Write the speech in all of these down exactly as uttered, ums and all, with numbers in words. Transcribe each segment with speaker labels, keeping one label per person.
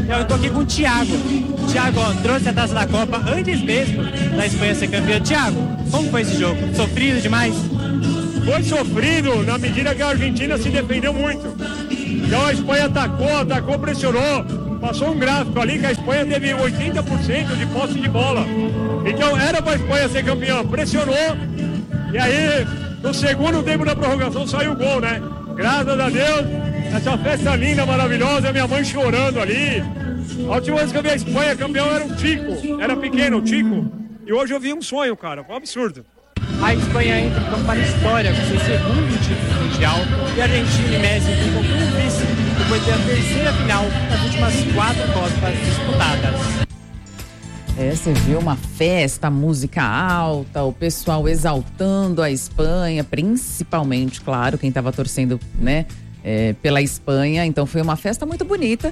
Speaker 1: Eu tô aqui com o Thiago. Thiago, ó, trouxe a taça da Copa antes mesmo da Espanha ser campeã. Thiago, como foi esse jogo? Sofrido demais?
Speaker 2: Foi sofrido na medida que a Argentina se defendeu muito. Então a Espanha atacou, atacou, pressionou. Passou um gráfico ali que a Espanha teve oitenta por cento de posse de bola. Então era para a Espanha ser campeã. Pressionou. E aí, no segundo tempo da prorrogação, saiu o gol, né? Graças a Deus, essa festa linda, maravilhosa, minha mãe chorando ali. A última vez que eu vi a Espanha campeão era o Chico. Era pequeno, o Chico. E hoje eu vi um sonho, cara. Foi um absurdo.
Speaker 1: A Espanha entra então para a história com seu segundo título mundial e a Argentina e Messi ficam com o vice depois da terceira final das últimas quatro Copas disputadas.
Speaker 3: É, você viu uma festa, música alta, o pessoal exaltando a Espanha, principalmente, claro, quem estava torcendo, né, é, pela Espanha. Então foi uma festa muito bonita.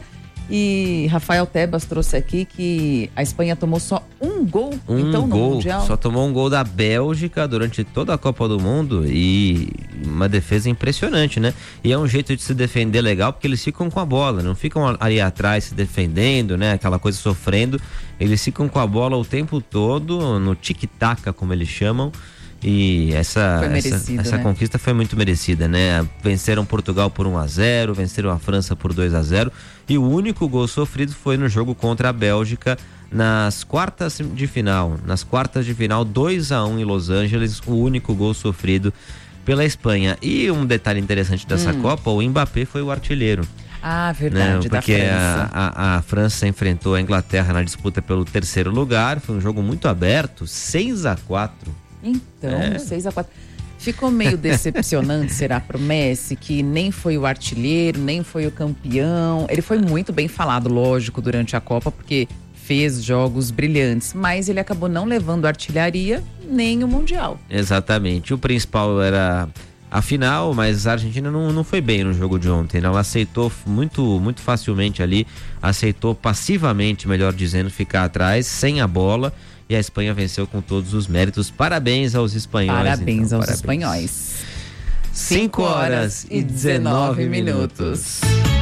Speaker 3: E Rafael Tebas trouxe aqui que a Espanha tomou só um gol,
Speaker 4: um
Speaker 3: então, no
Speaker 4: gol,
Speaker 3: Mundial.
Speaker 4: Só tomou um gol da Bélgica durante toda a Copa do Mundo e uma defesa impressionante, né? E é um jeito de se defender legal, porque eles ficam com a bola, não ficam ali atrás se defendendo, né? Aquela coisa sofrendo. Eles ficam com a bola o tempo todo, no tic-tac, como eles chamam. E essa,
Speaker 3: merecido,
Speaker 4: essa, essa
Speaker 3: né?
Speaker 4: conquista foi muito merecida, né? Venceram Portugal por um a zero, venceram a França por dois a zero e o único gol sofrido foi no jogo contra a Bélgica nas quartas de final. Nas quartas de final, dois a um em Los Angeles, o único gol sofrido pela Espanha. E um detalhe interessante dessa
Speaker 3: Hum.
Speaker 4: Copa, o Mbappé foi o artilheiro.
Speaker 3: Ah, verdade,
Speaker 4: Né?
Speaker 3: da
Speaker 4: Porque
Speaker 3: França.
Speaker 4: a, a, a França enfrentou a Inglaterra na disputa pelo terceiro lugar, foi um jogo muito aberto, seis a quatro.
Speaker 3: Então,
Speaker 4: É.
Speaker 3: seis a quatro. Ficou meio decepcionante, será, pro Messi, que nem foi o artilheiro, nem foi o campeão. Ele foi muito bem falado, lógico, durante a Copa, porque fez jogos brilhantes, mas ele acabou não levando a artilharia nem o Mundial.
Speaker 4: Exatamente. O principal era a final, mas a Argentina não, não foi bem no jogo de ontem. Ela aceitou muito, muito facilmente ali, aceitou passivamente, melhor dizendo, ficar atrás, sem a bola. E a Espanha venceu com todos os méritos. Parabéns aos espanhóis.
Speaker 3: Parabéns
Speaker 4: então,
Speaker 3: aos
Speaker 4: parabéns.
Speaker 3: espanhóis.
Speaker 4: cinco horas e dezenove minutos.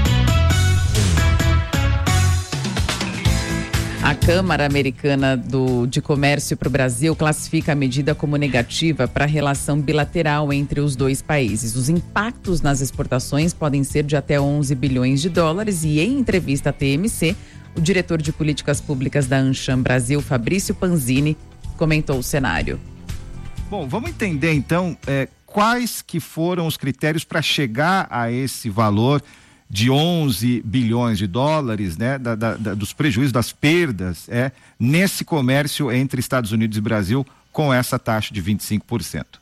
Speaker 3: A Câmara Americana do, de Comércio para o Brasil classifica a medida como negativa para a relação bilateral entre os dois países. Os impactos nas exportações podem ser de até onze bilhões de dólares e, em entrevista à T M C, o diretor de políticas públicas da Ancham Brasil, Fabrício Panzini, comentou o cenário.
Speaker 5: Bom, vamos entender então é, quais que foram os critérios para chegar a esse valor de onze bilhões de dólares, né, da, da, da, dos prejuízos, das perdas, é, nesse comércio entre Estados Unidos e Brasil com essa taxa de vinte e cinco por cento.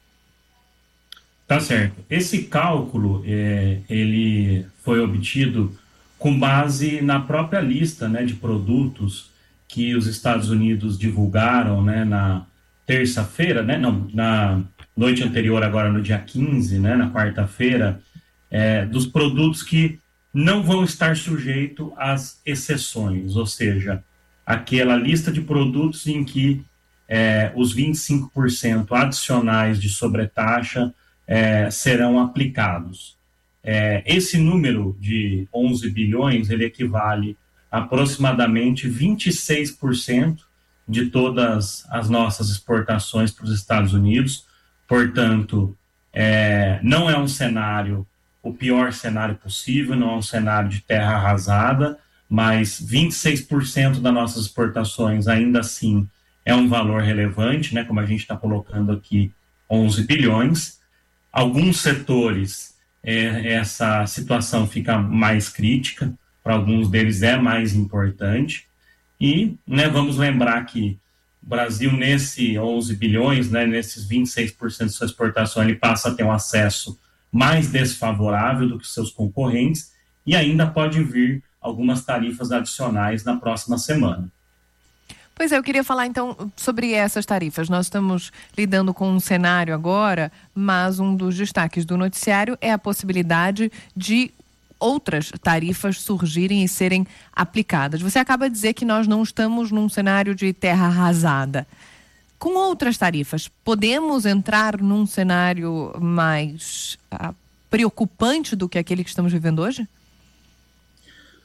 Speaker 6: Tá certo. Esse cálculo, é, ele foi obtido com base na própria lista, né, de produtos que os Estados Unidos divulgaram, né, na terça-feira, né, não, na noite anterior, agora no dia quinze, né, na quarta-feira, é, dos produtos que não vão estar sujeitos às exceções, ou seja, aquela lista de produtos em que é, os vinte e cinco por cento adicionais de sobretaxa é, serão aplicados. É, esse número de onze bilhões, ele equivale a aproximadamente vinte e seis por cento de todas as nossas exportações para os Estados Unidos. Portanto, é, não é um cenário, o pior cenário possível, não é um cenário de terra arrasada, mas vinte e seis por cento das nossas exportações ainda assim é um valor relevante, né, como a gente está colocando aqui, onze bilhões. Alguns setores, É, essa situação fica mais crítica, para alguns deles é mais importante, e, né, vamos lembrar que o Brasil, nesse onze bilhões, né, nesses vinte e seis por cento de sua exportação, ele passa a ter um acesso mais desfavorável do que seus concorrentes, e ainda pode vir algumas tarifas adicionais na próxima semana.
Speaker 7: Pois é, eu queria falar então sobre essas tarifas. Nós estamos lidando com um cenário agora, mas um dos destaques do noticiário é a possibilidade de outras tarifas surgirem e serem aplicadas. Você acaba de dizer que nós não estamos num cenário de terra arrasada. Com outras tarifas, podemos entrar num cenário mais ah, preocupante do que aquele que estamos vivendo hoje?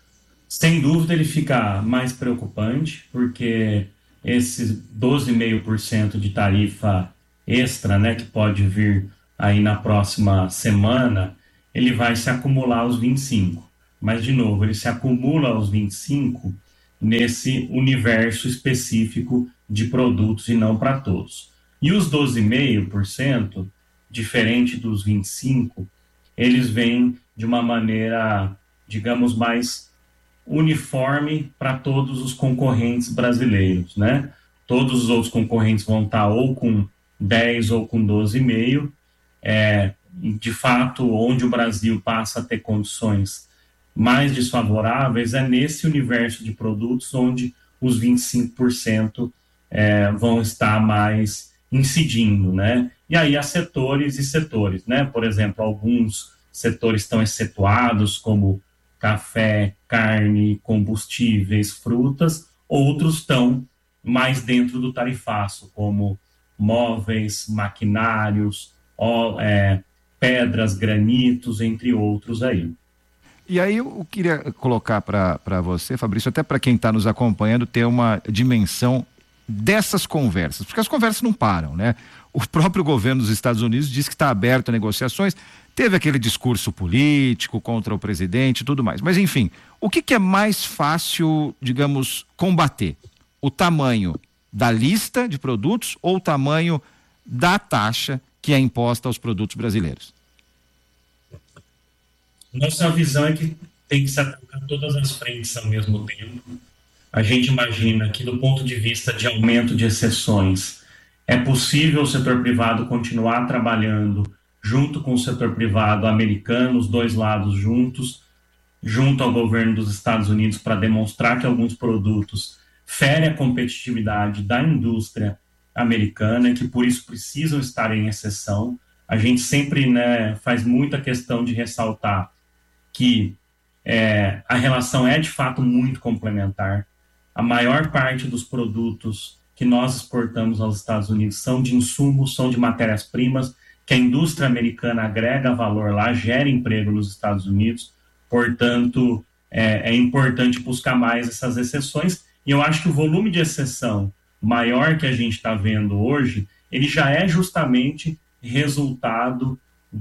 Speaker 6: Sem dúvida ele fica mais preocupante, porque esses doze vírgula cinco por cento de tarifa extra, né, que pode vir aí na próxima semana, ele vai se acumular aos vinte e cinco. Mas, de novo, ele se acumula aos vinte e cinco nesse universo específico de produtos e não para todos. E os doze vírgula cinco por cento, diferente dos vinte e cinco por cento, eles vêm de uma maneira, digamos, mais uniforme para todos os concorrentes brasileiros, né? Todos os outros concorrentes vão estar ou com dez ou com doze vírgula cinco. É, de fato, onde o Brasil passa a ter condições mais desfavoráveis é nesse universo de produtos onde os vinte e cinco por cento é, vão estar mais incidindo, né? E aí há setores e setores, né? Por exemplo, alguns setores estão excetuados, como café, carne, combustíveis, frutas, outros estão mais dentro do tarifaço, como móveis, maquinários, ó, é, pedras, granitos, entre outros aí.
Speaker 5: E aí eu queria colocar para você, Fabrício, até para quem está nos acompanhando, ter uma dimensão dessas conversas, porque as conversas não param, né? O próprio governo dos Estados Unidos diz que está aberto a negociações, teve aquele discurso político contra o presidente e tudo mais, mas enfim, o que, que é mais fácil, digamos, combater? O tamanho da lista de produtos ou o tamanho da taxa que é imposta aos produtos brasileiros?
Speaker 6: Nossa visão é que tem que se atacar todas as frentes ao mesmo tempo. A gente imagina que, do ponto de vista de aumento de exceções, é possível o setor privado continuar trabalhando junto com o setor privado americano, os dois lados juntos, junto ao governo dos Estados Unidos, para demonstrar que alguns produtos ferem a competitividade da indústria americana e que, por isso, precisam estar em exceção. A gente sempre, né, faz muita questão de ressaltar que é, a relação é, de fato, muito complementar. A maior parte dos produtos que nós exportamos aos Estados Unidos são de insumos, são de matérias-primas, que a indústria americana agrega valor lá, gera emprego nos Estados Unidos. Portanto, é, é importante buscar mais essas exceções. E eu acho que o volume de exceção maior que a gente está vendo hoje, ele já é justamente resultado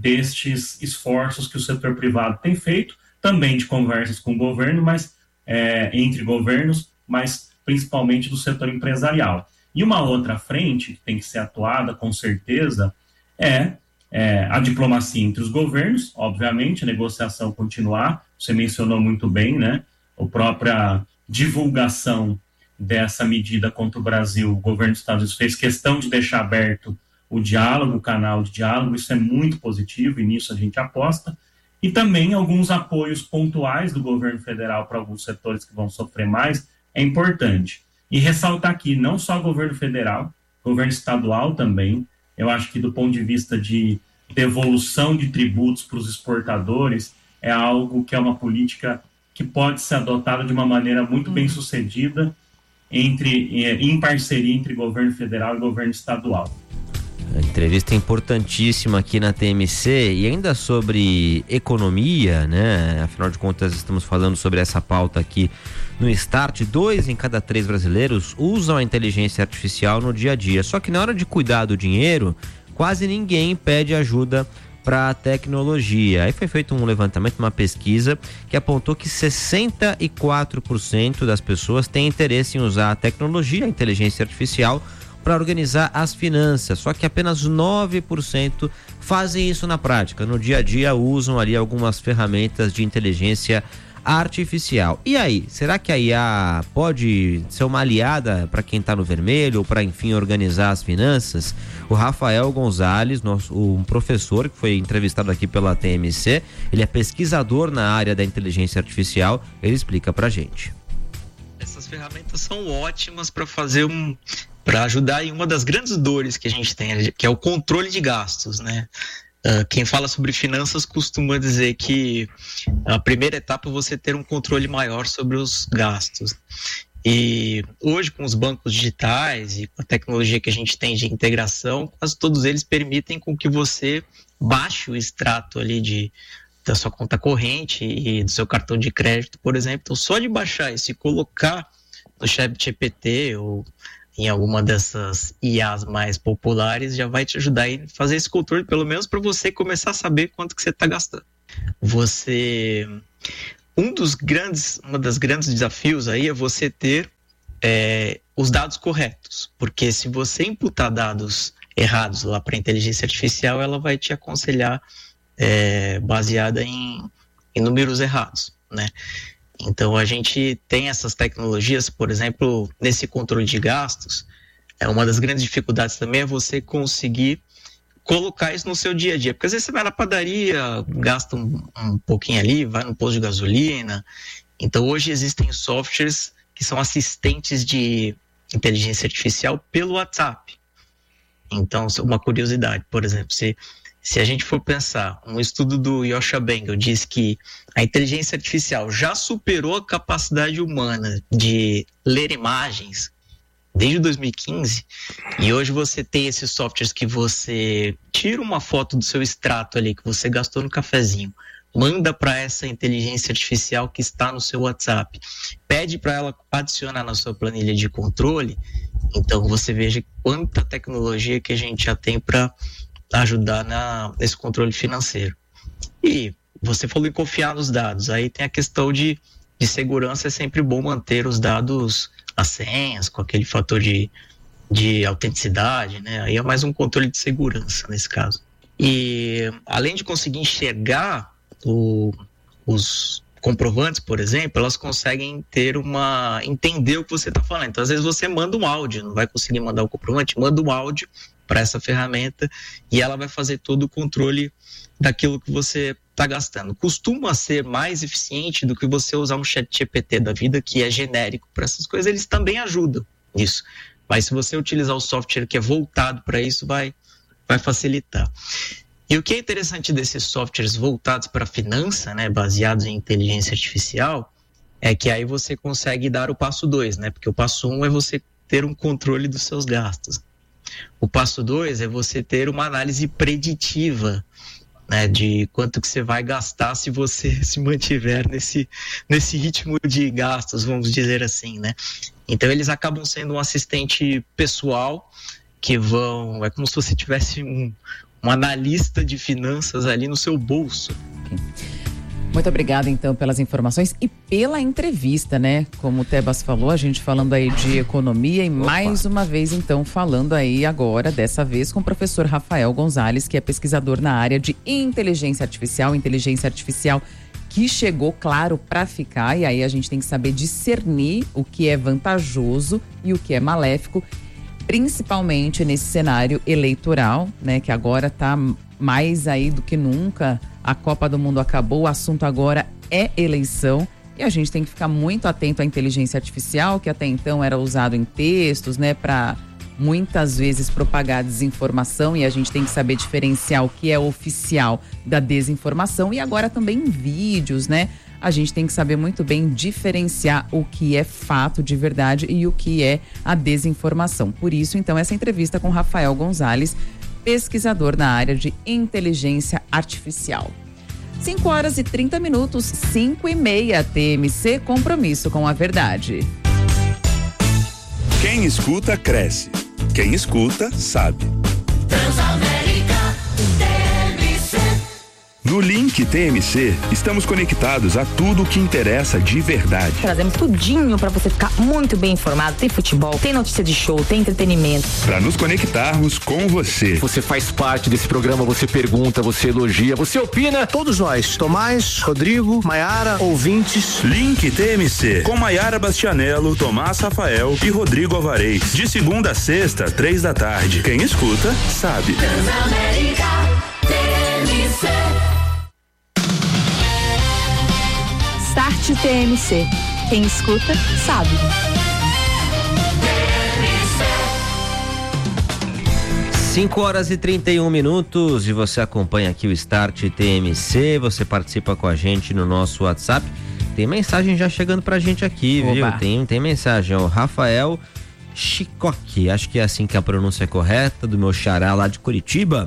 Speaker 6: destes esforços que o setor privado tem feito, também de conversas com o governo, mas é, entre governos, mas principalmente do setor empresarial. E uma outra frente que tem que ser atuada, com certeza, é, é a diplomacia entre os governos, obviamente, a negociação continuar, você mencionou muito bem, né, a própria divulgação dessa medida contra o Brasil, o governo dos Estados Unidos fez questão de deixar aberto o diálogo, o canal de diálogo, isso é muito positivo e nisso a gente aposta, e também alguns apoios pontuais do governo federal para alguns setores que vão sofrer mais, é importante. E ressaltar aqui, não só o governo federal, governo estadual também, eu acho que do ponto de vista de devolução de tributos para os exportadores, é algo que é uma política que pode ser adotada de uma maneira muito bem sucedida, entre, em parceria entre governo federal e governo estadual.
Speaker 4: A entrevista importantíssima aqui na T M C e ainda sobre economia, né? Afinal de contas, estamos falando sobre essa pauta aqui no Start. Dois em cada três brasileiros usam a inteligência artificial no dia a dia. Só que na hora de cuidar do dinheiro, quase ninguém pede ajuda para a tecnologia. Aí foi feito um levantamento, uma pesquisa que apontou que sessenta e quatro por cento das pessoas têm interesse em usar a tecnologia, a inteligência artificial, para organizar as finanças, só que apenas nove por cento fazem isso na prática. No dia a dia usam ali algumas ferramentas de inteligência artificial. E aí, será que a I A pode ser uma aliada para quem está no vermelho ou para, enfim, organizar as finanças? O Rafael Gonzalez, nosso, um professor que foi entrevistado aqui pela T M C, ele é pesquisador na área da inteligência artificial, ele explica pra gente.
Speaker 8: Essas ferramentas são ótimas para fazer um para ajudar em uma das grandes dores que a gente tem, que é o controle de gastos, né? Uh, quem fala sobre finanças costuma dizer que a primeira etapa é você ter um controle maior sobre os gastos. E hoje, com os bancos digitais e com a tecnologia que a gente tem de integração, quase todos eles permitem com que você baixe o extrato ali de da sua conta corrente e do seu cartão de crédito, por exemplo. Então, só de baixar isso e colocar no ChatGPT ou em alguma dessas I As mais populares, já vai te ajudar a fazer esse controle, pelo menos para você começar a saber quanto que você está gastando. Você... Um dos grandes, uma das grandes desafios aí é você ter é, os dados corretos, porque se você imputar dados errados lá para a inteligência artificial, ela vai te aconselhar é, baseada em, em números errados, né? Então a gente tem essas tecnologias, por exemplo, nesse controle de gastos, é uma das grandes dificuldades também é você conseguir colocar isso no seu dia a dia, porque às vezes você vai na padaria, gasta um, um pouquinho ali, vai no posto de gasolina. Então hoje existem softwares que são assistentes de inteligência artificial pelo WhatsApp. Então, uma curiosidade, por exemplo, se, se a gente for pensar, um estudo do Yoshua Bengel diz que a inteligência artificial já superou a capacidade humana de ler imagens desde dois mil e quinze, e hoje você tem esses softwares que você tira uma foto do seu extrato ali, que você gastou no cafezinho, manda para essa inteligência artificial que está no seu WhatsApp, pede para ela adicionar na sua planilha de controle. Então você veja quanta tecnologia que a gente já tem para ajudar na, nesse controle financeiro. E você falou em confiar nos dados, aí tem a questão de, de segurança, é sempre bom manter os dados, as senhas, com aquele fator de, de autenticidade, né? Aí é mais um controle de segurança nesse caso. E além de conseguir enxergar o, os comprovantes, por exemplo, elas conseguem ter uma... entender o que você está falando. Então, às vezes você manda um áudio, não vai conseguir mandar o comprovante, manda um áudio para essa ferramenta e ela vai fazer todo o controle daquilo que você está gastando. Costuma ser mais eficiente do que você usar um chat G P T da vida, que é genérico para essas coisas, eles também ajudam nisso. Mas se você utilizar o software que é voltado para isso, vai, vai facilitar. E o que é interessante desses softwares voltados para a finança, né, baseados em inteligência artificial, é que aí você consegue dar o passo dois, né? Porque o passo um é você ter um controle dos seus gastos. O passo dois é você ter uma análise preditiva, né, de quanto que você vai gastar se você se mantiver nesse, nesse ritmo de gastos, vamos dizer assim, né? Então eles acabam sendo um assistente pessoal que vão... É como se você tivesse um... um analista de finanças ali no seu bolso.
Speaker 3: Muito obrigada, então, pelas informações e pela entrevista, né? Como o Tebas falou, a gente falando aí de economia e Opa. mais uma vez, então, falando aí agora, dessa vez, com o professor Rafael Gonzalez, que é pesquisador na área de inteligência artificial, inteligência artificial que chegou, claro, para ficar, e aí a gente tem que saber discernir o que é vantajoso e o que é maléfico, principalmente nesse cenário eleitoral, né, que agora está mais aí do que nunca. A Copa do Mundo acabou, o assunto agora é eleição e a gente tem que ficar muito atento à inteligência artificial, que até então era usado em textos, né, para muitas vezes propagar desinformação, e a gente tem que saber diferenciar o que é oficial da desinformação, e agora também em vídeos, né? A gente tem que saber muito bem diferenciar o que é fato de verdade e o que é a desinformação. Por isso, então, essa entrevista com Rafael Gonzalez, pesquisador na área de inteligência artificial. cinco horas e trinta minutos, cinco e meia, T M C, compromisso com a verdade.
Speaker 9: Quem escuta, cresce. Quem escuta, sabe.
Speaker 10: Transamérica T M C.
Speaker 9: No Link T M C, estamos conectados a tudo o que interessa de verdade.
Speaker 11: Trazemos tudinho para você ficar muito bem informado. Tem futebol, tem notícia de show, tem entretenimento.
Speaker 9: Para nos conectarmos com você.
Speaker 12: Você faz parte desse programa, você pergunta, você elogia, você opina.
Speaker 13: Todos nós, Tomás, Rodrigo, Maiara, ouvintes.
Speaker 9: Link T M C, com Maiara Bastianello, Tomás Rafael e Rodrigo Alvarez. De segunda a sexta, três da tarde. Quem escuta, sabe.
Speaker 10: Transamérica T M C.
Speaker 11: Start T M C. Quem escuta, sabe.
Speaker 4: cinco horas e trinta e um minutos e você acompanha aqui o Start T M C, você participa com a gente no nosso WhatsApp. Tem mensagem já chegando pra gente aqui, Oba. viu? Tem, tem mensagem, o Rafael Chicoque, acho que é assim que a pronúncia é correta, do meu xará lá de Curitiba.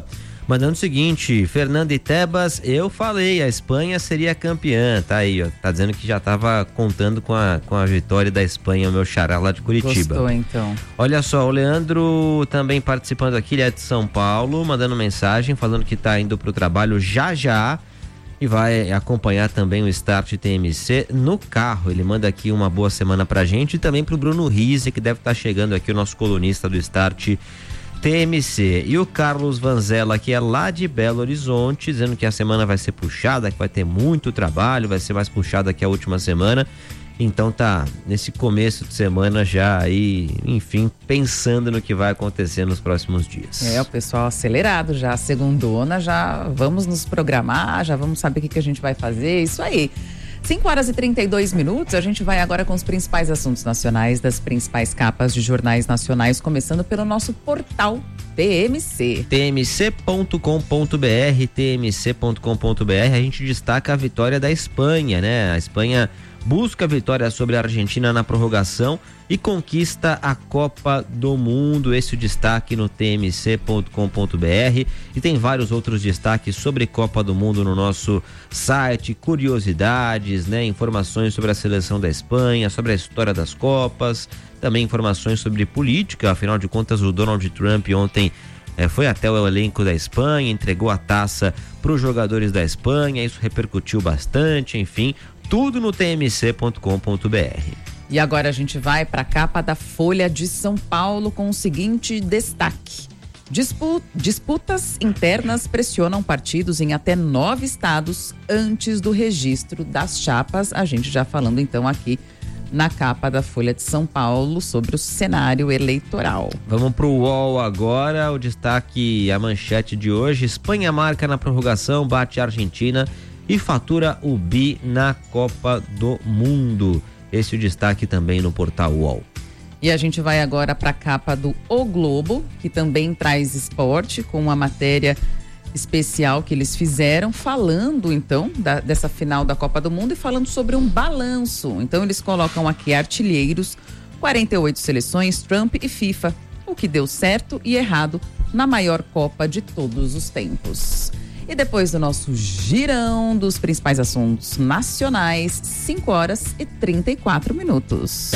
Speaker 4: Mandando o seguinte, Fernando e Tebas, eu falei, a Espanha seria campeã, tá aí, ó, tá dizendo que já tava contando com a, com a vitória da Espanha, o meu xará lá de Curitiba.
Speaker 3: Gostou, então.
Speaker 4: Olha só, o Leandro também participando aqui, ele é de São Paulo, mandando mensagem, falando que tá indo pro trabalho já já e vai acompanhar também o Start T M C no carro. Ele manda aqui uma boa semana pra gente e também pro Bruno Rize, que deve estar chegando aqui, o nosso colunista do Start T M C. E o Carlos Vanzella, que é lá de Belo Horizonte, dizendo que a semana vai ser puxada, que vai ter muito trabalho, vai ser mais puxada que a última semana. Então tá nesse começo de semana já aí, enfim, pensando no que vai acontecer nos próximos dias.
Speaker 3: É, o pessoal acelerado já, segundona, já vamos nos programar, já vamos saber o que, que a gente vai fazer, isso aí. cinco horas e trinta e dois minutos, a gente vai agora com os principais assuntos nacionais das principais capas de jornais nacionais, começando pelo nosso portal T M C.
Speaker 4: T M C ponto com ponto B R, T M C ponto com ponto B R, a gente destaca a vitória da Espanha, né? A Espanha busca a vitória sobre a Argentina na prorrogação e conquista a Copa do Mundo. Esse é o destaque no T M C ponto com ponto B R e tem vários outros destaques sobre Copa do Mundo no nosso site, curiosidades, né? Informações sobre a seleção da Espanha, sobre a história das Copas, também informações sobre política, afinal de contas o Donald Trump ontem É, foi até o elenco da Espanha, entregou a taça para os jogadores da Espanha, isso repercutiu bastante, enfim, tudo no T M C ponto com ponto B R.
Speaker 3: E agora a gente vai para a capa da Folha de São Paulo com o seguinte destaque: Dispu- disputas internas pressionam partidos em até nove estados antes do registro das chapas. A gente já falando então aqui na capa da Folha de São Paulo sobre o cenário eleitoral.
Speaker 4: Vamos pro U O L agora, o destaque, a manchete de hoje: Espanha marca na prorrogação, bate a Argentina e fatura o bi na Copa do Mundo. Esse é o destaque também no portal U O L.
Speaker 3: E a gente vai agora para a capa do O Globo, que também traz esporte, com uma matéria especial que eles fizeram, falando então da, dessa final da Copa do Mundo e falando sobre um balanço. Então eles colocam aqui artilheiros, quarenta e oito seleções, Trump e FIFA, o que deu certo e errado na maior Copa de todos os tempos. E depois do nosso girão dos principais assuntos nacionais, cinco horas e trinta e quatro minutos.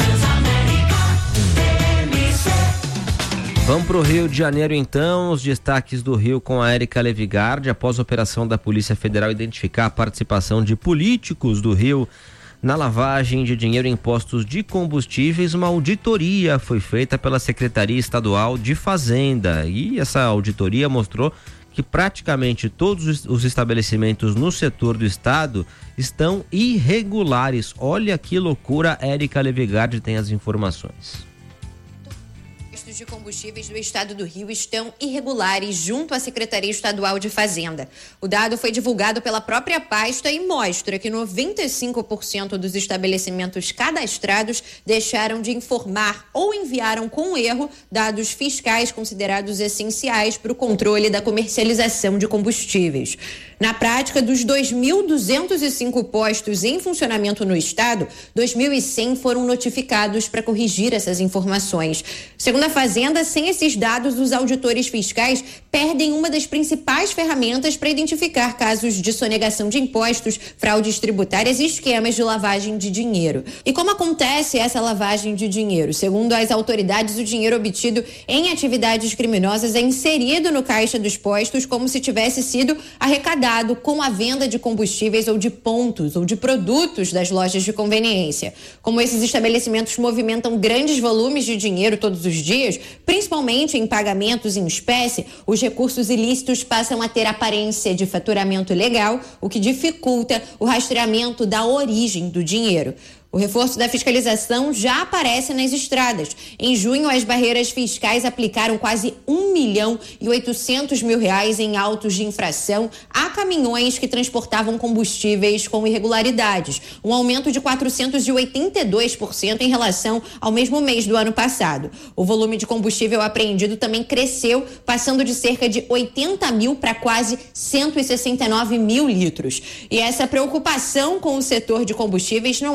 Speaker 4: Vamos para o Rio de Janeiro então, os destaques do Rio com a Érica Levigardi. Após a operação da Polícia Federal identificar a participação de políticos do Rio na lavagem de dinheiro em postos de combustíveis, uma auditoria foi feita pela Secretaria Estadual de Fazenda. E essa auditoria mostrou que praticamente todos os estabelecimentos no setor do estado estão irregulares. Olha que loucura, Érica Levigardi tem as informações.
Speaker 14: De combustíveis do estado do Rio estão irregulares junto à Secretaria Estadual de Fazenda. O dado foi divulgado pela própria pasta e mostra que noventa e cinco por cento dos estabelecimentos cadastrados deixaram de informar ou enviaram com erro dados fiscais considerados essenciais para o controle da comercialização de combustíveis. Na prática, dos dois mil duzentos e cinco postos em funcionamento no estado, dois mil e cem foram notificados para corrigir essas informações. Segundo a Fazenda, sem esses dados, os auditores fiscais perdem uma das principais ferramentas para identificar casos de sonegação de impostos, fraudes tributárias e esquemas de lavagem de dinheiro. E como acontece essa lavagem de dinheiro? Segundo as autoridades, o dinheiro obtido em atividades criminosas é inserido no caixa dos postos como se tivesse sido arrecadado com a venda de combustíveis ou de pontos ou de produtos das lojas de conveniência. Como esses estabelecimentos movimentam grandes volumes de dinheiro todos os dias, principalmente em pagamentos em espécie, os recursos ilícitos passam a ter aparência de faturamento legal, o que dificulta o rastreamento da origem do dinheiro. O reforço da fiscalização já aparece nas estradas. Em junho, as barreiras fiscais aplicaram quase um milhão e oitocentos mil reais em autos de infração a caminhões que transportavam combustíveis com irregularidades, um aumento de quatrocentos e oitenta e dois por cento em relação ao mesmo mês do ano passado. O volume de combustível apreendido também cresceu, passando de cerca de oitenta mil para quase cento e sessenta e nove mil litros. E essa preocupação com o setor de combustíveis não é por acaso.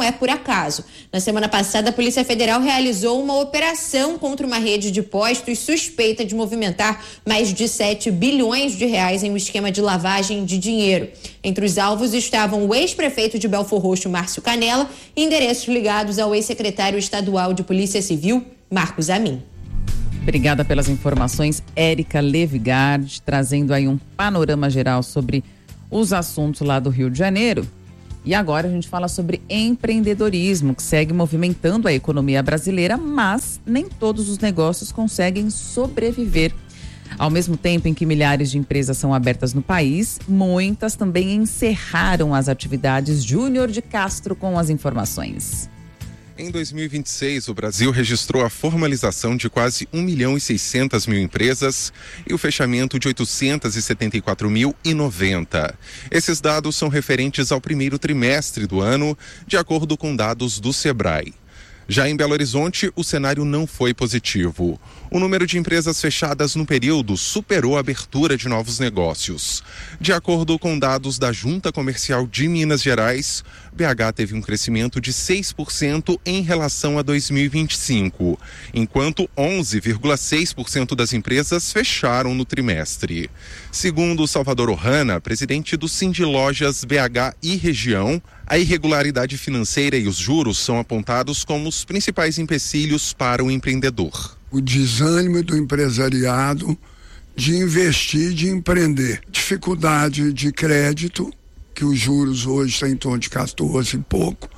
Speaker 14: caso. Na semana passada, a Polícia Federal realizou uma operação contra uma rede de postos suspeita de movimentar mais de sete bilhões de reais em um esquema de lavagem de dinheiro. Entre os alvos estavam o ex-prefeito de Belfor Roxo, Márcio Canela, e endereços ligados ao ex-secretário estadual de Polícia Civil, Marcos Amin.
Speaker 3: Obrigada pelas informações, Érica Levigard, trazendo aí um panorama geral sobre os assuntos lá do Rio de Janeiro. E agora a gente fala sobre empreendedorismo, que segue movimentando a economia brasileira, mas nem todos os negócios conseguem sobreviver. Ao mesmo tempo em que milhares de empresas são abertas no país, muitas também encerraram as atividades. Júnior de Castro com as informações.
Speaker 15: Em dois mil e vinte e seis, o Brasil registrou a formalização de quase um milhão e seiscentas mil empresas e o fechamento de oitocentos e setenta e quatro mil e noventa. Esses dados são referentes ao primeiro trimestre do ano, de acordo com dados do Sebrae. Já em Belo Horizonte, o cenário não foi positivo. O número de empresas fechadas no período superou a abertura de novos negócios. De acordo com dados da Junta Comercial de Minas Gerais, B H teve um crescimento de seis por cento em relação a dois mil e vinte e cinco, enquanto onze vírgula seis por cento das empresas fecharam no trimestre. Segundo Salvador Ohana, presidente do Sindilojas B H e região, a irregularidade financeira e os juros são apontados como os principais empecilhos para o empreendedor.
Speaker 16: O desânimo do empresariado de investir, de empreender. Dificuldade de crédito, que os juros hoje estão em torno de quatorze e pouco,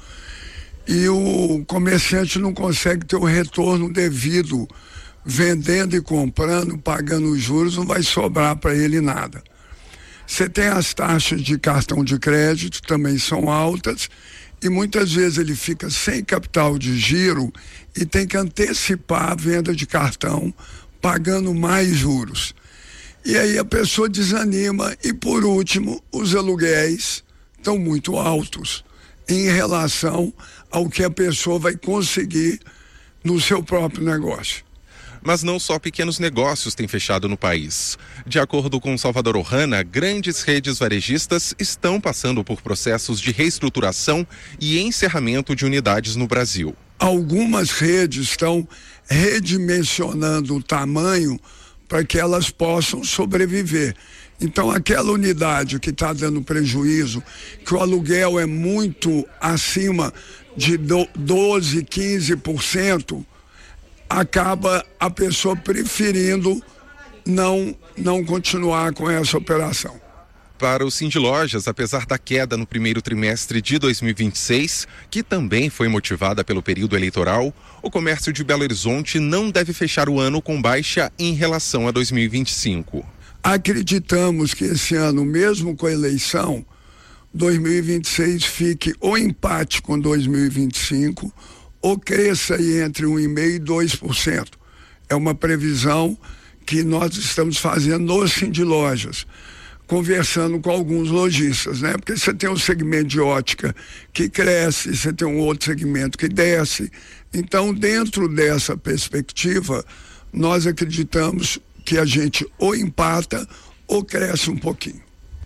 Speaker 16: e o comerciante não consegue ter o retorno devido, vendendo e comprando, pagando os juros, não vai sobrar para ele nada. Você tem as taxas de cartão de crédito, também são altas, e muitas vezes ele fica sem capital de giro e tem que antecipar a venda de cartão, pagando mais juros. E aí a pessoa desanima e, por último, os aluguéis estão muito altos em relação ao que a pessoa vai conseguir no seu próprio negócio.
Speaker 15: Mas não só pequenos negócios têm fechado no país. De acordo com Salvador Ohana, grandes redes varejistas estão passando por processos de reestruturação e encerramento de unidades no Brasil.
Speaker 16: Algumas redes estão redimensionando o tamanho para que elas possam sobreviver. Então, aquela unidade que está dando prejuízo, que o aluguel é muito acima de doze, quinze por cento, acaba a pessoa preferindo não, não continuar com essa operação.
Speaker 15: Para o Sindilojas, apesar da queda no primeiro trimestre de dois mil e vinte e seis, que também foi motivada pelo período eleitoral, o comércio de Belo Horizonte não deve fechar o ano com baixa em relação a dois mil e vinte e cinco.
Speaker 16: Acreditamos que esse ano, mesmo com a eleição, dois mil e vinte e seis fique ou empate com dois mil e vinte e cinco, ou cresça aí entre um vírgula cinco por cento e dois por cento. É uma previsão que nós estamos fazendo no Sindilojas, conversando com alguns lojistas, né? Porque você tem um segmento de ótica que cresce, você tem um outro segmento que desce. Então, dentro dessa perspectiva, nós acreditamos que a gente ou empata ou cresce um pouquinho.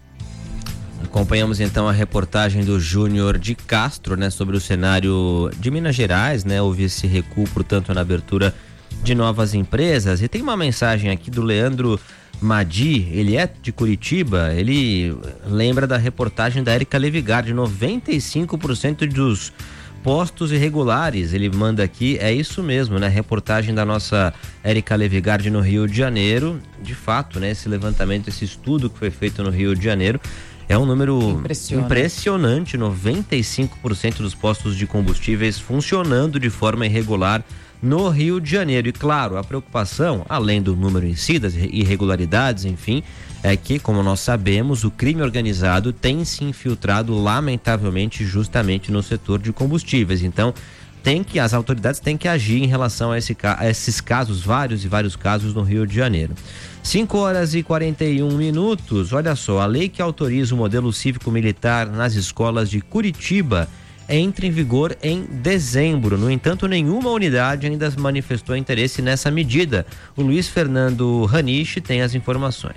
Speaker 4: Acompanhamos então a reportagem do Júnior de Castro, né, sobre o cenário de Minas Gerais, né? Houve esse recuo, portanto, na abertura de novas empresas. E tem uma mensagem aqui do Leandro Madi, ele é de Curitiba, ele lembra da reportagem da Érica Levigard, noventa e cinco por cento dos postos irregulares, ele manda aqui, é isso mesmo, né? Reportagem da nossa Érica Levigard no Rio de Janeiro, de fato, né? Esse levantamento, esse estudo que foi feito no Rio de Janeiro, é um número Impressiona. impressionante, noventa e cinco por cento dos postos de combustíveis funcionando de forma irregular no Rio de Janeiro. E claro, a preocupação, além do número em si, das irregularidades, enfim, é que, como nós sabemos, o crime organizado tem se infiltrado lamentavelmente justamente no setor de combustíveis. Então, tem que, as autoridades têm que agir em relação a, esse, a esses casos, vários e vários casos no Rio de Janeiro. cinco horas e quarenta e um minutos, olha só, a lei que autoriza o modelo cívico-militar nas escolas de Curitiba entra em vigor em dezembro. No entanto, nenhuma unidade ainda manifestou interesse nessa medida. O Luiz Fernando Raniche tem as informações.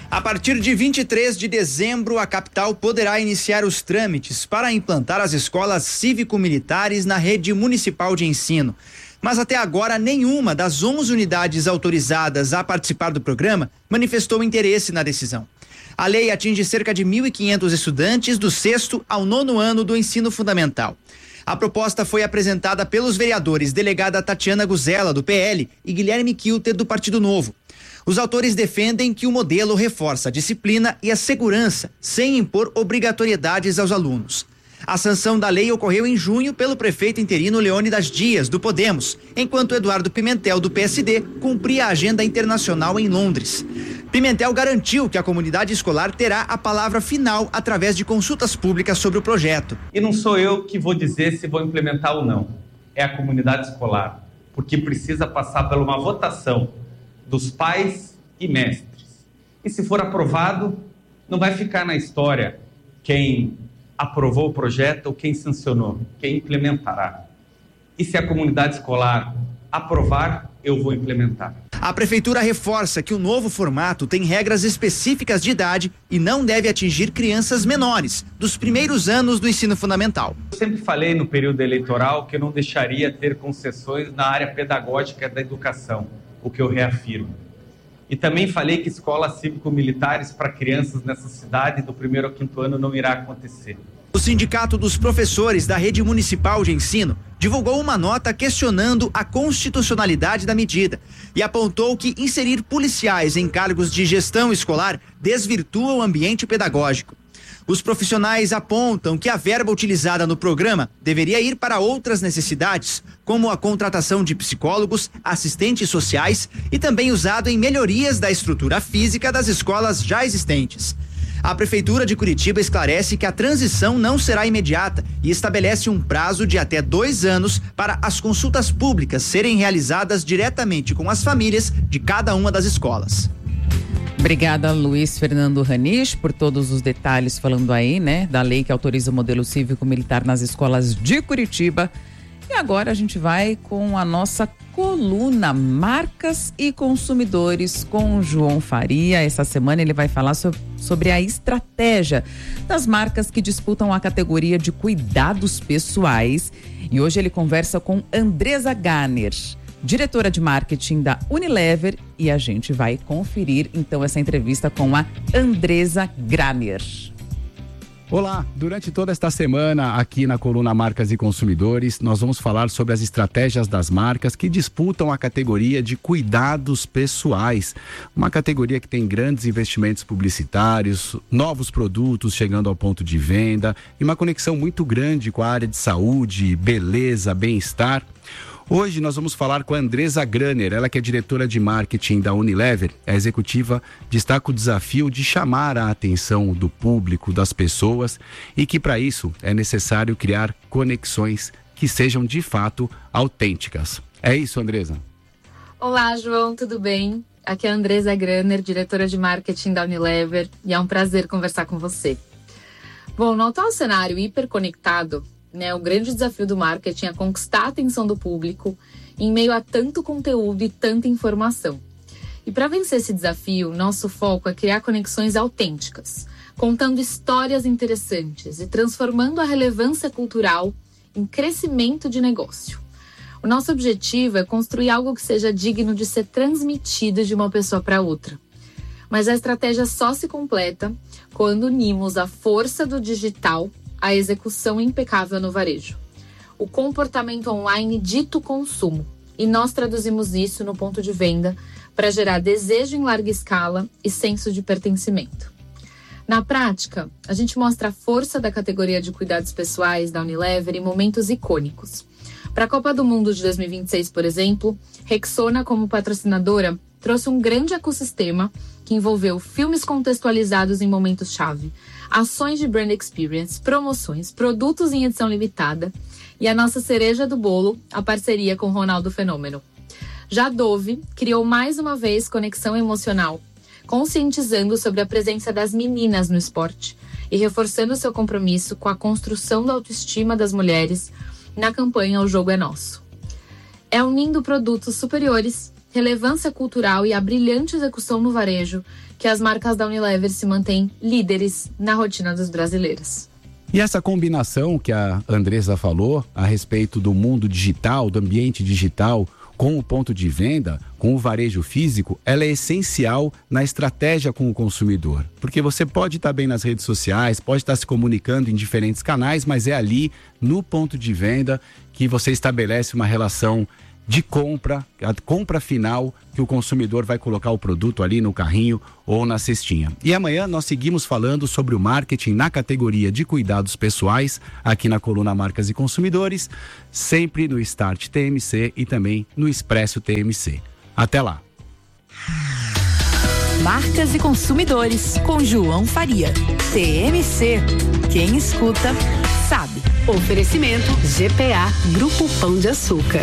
Speaker 17: A partir de vinte e três de dezembro, a capital poderá iniciar os trâmites para implantar as escolas cívico-militares na rede municipal de ensino. Mas até agora, nenhuma das onze unidades autorizadas a participar do programa manifestou interesse na decisão. A lei atinge cerca de mil e quinhentos estudantes do sexto ao nono ano do ensino fundamental. A proposta foi apresentada pelos vereadores delegada Tatiana Guzella, do P L, e Guilherme Kilter, do Partido Novo. Os autores defendem que o modelo reforça a disciplina e a segurança, sem impor obrigatoriedades aos alunos. A sanção da lei ocorreu em junho pelo prefeito interino Leônidas Dias, do Podemos, enquanto Eduardo Pimentel, do P S D, cumpria a agenda internacional em Londres. Pimentel garantiu que a comunidade escolar terá a palavra final através de consultas públicas sobre o projeto.
Speaker 18: E não sou eu que vou dizer se vou implementar ou não, é a comunidade escolar, porque precisa passar por uma votação dos pais e mestres. E se for aprovado, não vai ficar na história quem aprovou o projeto ou quem sancionou, quem implementará. E se a comunidade escolar aprovar, eu vou implementar.
Speaker 17: A prefeitura reforça que o novo formato tem regras específicas de idade e não deve atingir crianças menores, dos primeiros anos do ensino fundamental.
Speaker 18: Eu sempre falei no período eleitoral que eu não deixaria ter concessões na área pedagógica da educação, o que eu reafirmo. E também falei que escolas cívico-militares para crianças nessa cidade do primeiro ao quinto ano não irá acontecer.
Speaker 17: O Sindicato dos Professores da Rede Municipal de Ensino divulgou uma nota questionando a constitucionalidade da medida e apontou que inserir policiais em cargos de gestão escolar desvirtua o ambiente pedagógico. Os profissionais apontam que a verba utilizada no programa deveria ir para outras necessidades, como a contratação de psicólogos, assistentes sociais e também usado em melhorias da estrutura física das escolas já existentes. A Prefeitura de Curitiba esclarece que a transição não será imediata e estabelece um prazo de até dois anos para as consultas públicas serem realizadas diretamente com as famílias de cada uma das escolas.
Speaker 3: Obrigada, Luiz Fernando Ranich, por todos os detalhes falando aí, né, da lei que autoriza o modelo cívico-militar nas escolas de Curitiba. E agora a gente vai com a nossa coluna Marcas e Consumidores com o João Faria. Essa semana ele vai falar so- sobre a estratégia das marcas que disputam a categoria de cuidados pessoais. E hoje ele conversa com Andresa Garner, diretora de marketing da Unilever, e a gente vai conferir então essa entrevista com a Andresa Garner.
Speaker 19: Olá, durante toda esta semana aqui na coluna Marcas e Consumidores, nós vamos falar sobre as estratégias das marcas que disputam a categoria de cuidados pessoais, uma categoria que tem grandes investimentos publicitários, novos produtos chegando ao ponto de venda e uma conexão muito grande com a área de saúde, beleza, bem-estar. Hoje nós vamos falar com a Andresa Garner, ela que é diretora de marketing da Unilever. A executiva destaca o desafio de chamar a atenção do público, das pessoas, e que para isso é necessário criar conexões que sejam de fato autênticas. É isso, Andresa?
Speaker 20: Olá, João, tudo bem? Aqui é a Andresa Garner, diretora de marketing da Unilever, e é um prazer conversar com você. Bom, no atual cenário hiperconectado, né, o grande desafio do marketing é conquistar a atenção do público em meio a tanto conteúdo e tanta informação. E para vencer esse desafio, nosso foco é criar conexões autênticas, contando histórias interessantes e transformando a relevância cultural em crescimento de negócio. O nosso objetivo é construir algo que seja digno de ser transmitido de uma pessoa para outra. Mas a estratégia só se completa quando unimos a força do digital à execução impecável no varejo. O comportamento online dita o consumo, e nós traduzimos isso no ponto de venda para gerar desejo em larga escala e senso de pertencimento. Na prática, a gente mostra a força da categoria de cuidados pessoais da Unilever em momentos icônicos. Para a Copa do Mundo de dois mil e vinte e seis, por exemplo, Rexona, como patrocinadora, trouxe um grande ecossistema que envolveu filmes contextualizados em momentos-chave, ações de brand experience, promoções, produtos em edição limitada e a nossa cereja do bolo, a parceria com Ronaldo Fenômeno. Já a Dove criou mais uma vez conexão emocional, conscientizando sobre a presença das meninas no esporte e reforçando seu compromisso com a construção da autoestima das mulheres na campanha O Jogo é Nosso. É unindo produtos superiores relevância cultural e a brilhante execução no varejo que as marcas da Unilever se mantêm líderes na rotina dos brasileiros.
Speaker 19: E essa combinação que a Andressa falou a respeito do mundo digital, do ambiente digital, com o ponto de venda, com o varejo físico, ela é essencial na estratégia com o consumidor. Porque você pode estar bem nas redes sociais, pode estar se comunicando em diferentes canais, mas é ali, no ponto de venda, que você estabelece uma relação de compra, a compra final, que o consumidor vai colocar o produto ali no carrinho ou na cestinha. E amanhã nós seguimos falando sobre o marketing na categoria de cuidados pessoais, aqui na coluna Marcas e Consumidores, sempre no Start T M C e também no Expresso T M C. Até lá!
Speaker 21: Marcas e Consumidores, com João Faria. T M C. Quem escuta, sabe. Oferecimento G P A, Grupo Pão de Açúcar.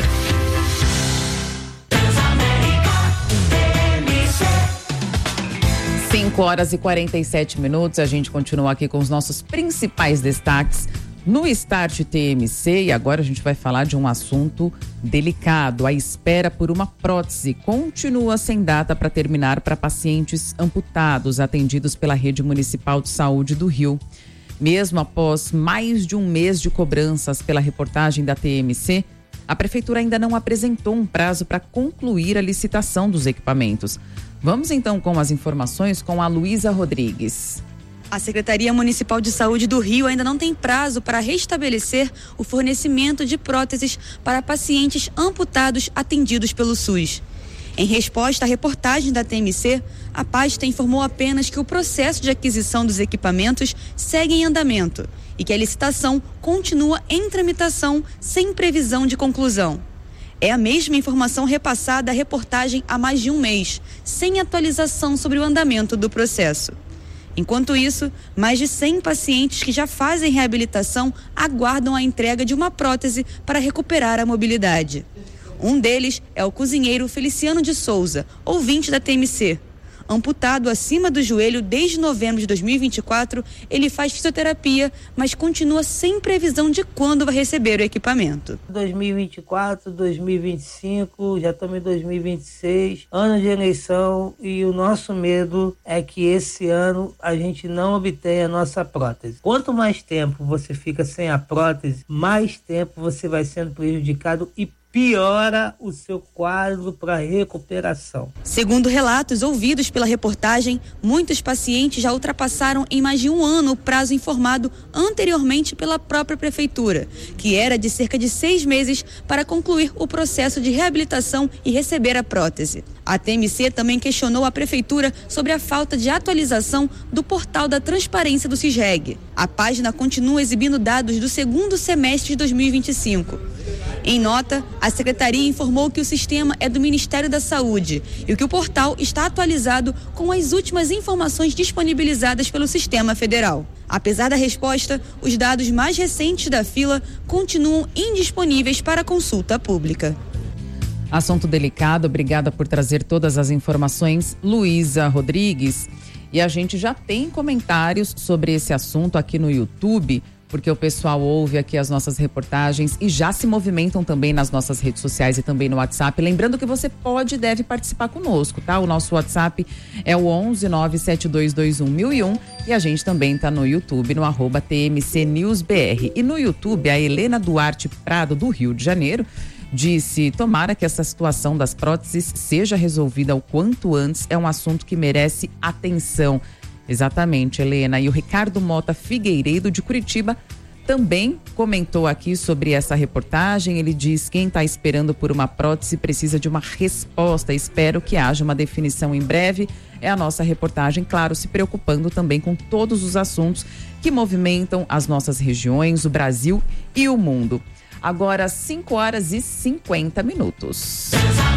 Speaker 3: cinco horas e quarenta e sete minutos, a gente continua aqui com os nossos principais destaques no Start T M C e agora a gente vai falar de um assunto delicado. A espera por uma prótese continua sem data para terminar para pacientes amputados atendidos pela Rede Municipal de Saúde do Rio. Mesmo após mais de um mês de cobranças pela reportagem da T M C, a Prefeitura ainda não apresentou um prazo para concluir a licitação dos equipamentos. Vamos então com as informações com a Luísa Rodrigues.
Speaker 22: A Secretaria Municipal de Saúde do Rio ainda não tem prazo para restabelecer o fornecimento de próteses para pacientes amputados atendidos pelo SUS. Em resposta à reportagem da T M C, a pasta informou apenas que o processo de aquisição dos equipamentos segue em andamento e que a licitação continua em tramitação sem previsão de conclusão. É a mesma informação repassada à reportagem há mais de um mês, sem atualização sobre o andamento do processo. Enquanto isso, mais de cem pacientes que já fazem reabilitação aguardam a entrega de uma prótese para recuperar a mobilidade. Um deles é o cozinheiro Feliciano de Souza, ouvinte da T M C. Amputado acima do joelho desde novembro de dois mil e vinte e quatro, ele faz fisioterapia, mas continua sem previsão de quando vai receber o equipamento.
Speaker 23: dois mil e vinte e quatro, dois mil e vinte e cinco, já estamos em dois mil e vinte e seis, ano de eleição, e o nosso medo é que esse ano a gente não obtenha a nossa prótese. Quanto mais tempo você fica sem a prótese, mais tempo você vai sendo prejudicado e piora o seu quadro para recuperação.
Speaker 22: Segundo relatos ouvidos pela reportagem, muitos pacientes já ultrapassaram em mais de um ano o prazo informado anteriormente pela própria Prefeitura, que era de cerca de seis meses para concluir o processo de reabilitação e receber a prótese. A T M C também questionou a Prefeitura sobre a falta de atualização do portal da transparência do CISREG. A página continua exibindo dados do segundo semestre de dois mil e vinte e cinco. Em nota, a Secretaria informou que o sistema é do Ministério da Saúde e que o portal está atualizado com as últimas informações disponibilizadas pelo Sistema Federal. Apesar da resposta, os dados mais recentes da fila continuam indisponíveis para consulta pública.
Speaker 3: Assunto delicado, obrigada por trazer todas as informações, Luísa Rodrigues. E a gente já tem comentários sobre esse assunto aqui no YouTube, porque o pessoal ouve aqui as nossas reportagens e já se movimentam também nas nossas redes sociais e também no WhatsApp. Lembrando que você pode e deve participar conosco, tá? O nosso WhatsApp é o onze nove sete dois dois um mil e um e a gente também tá no YouTube, no arroba T M C News B R. E no YouTube, a Helena Duarte Prado, do Rio de Janeiro, disse: tomara que essa situação das próteses seja resolvida o quanto antes, é um assunto que merece atenção. Exatamente, Helena. E o Ricardo Mota Figueiredo, de Curitiba, também comentou aqui sobre essa reportagem. Ele diz: quem está esperando por uma prótese precisa de uma resposta. Espero que haja uma definição em breve. É a nossa reportagem, claro, se preocupando também com todos os assuntos que movimentam as nossas regiões, o Brasil e o mundo. Agora, cinco horas e cinquenta minutos.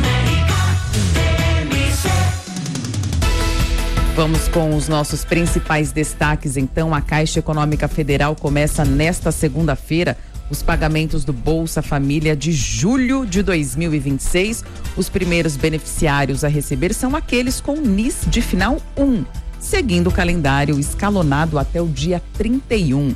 Speaker 3: Vamos com os nossos principais destaques, então. A Caixa Econômica Federal começa nesta segunda-feira os pagamentos do Bolsa Família de julho de dois mil e vinte e seis. Os primeiros beneficiários a receber são aqueles com N I S de final um, seguindo o calendário escalonado até o dia trinta e um.